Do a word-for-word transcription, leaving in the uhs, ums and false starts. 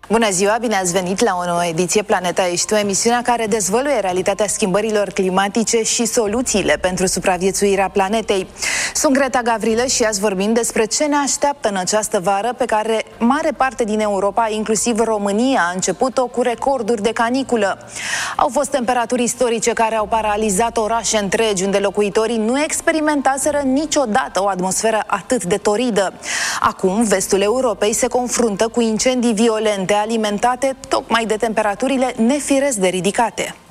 Bună ziua, bine ați venit la o nouă ediție Planeta Ești Tu, emisiunea care dezvăluie realitatea schimbărilor climatice și soluțiile pentru supraviețuirea planetei. Sunt Greta Gavrilă și azi vorbim despre ce ne așteaptă în această vară pe care mare parte din Europa, inclusiv România, a început-o cu recorduri de caniculă. Au fost temperaturi istorice care au paralizat orașe întregi, unde locuitorii nu experimentaseră niciodată o atmosferă atât de toridă. Acum, vestul Europei se confruntă cu incendii violente alimentate tocmai de temperaturile nefiresc de ridicate.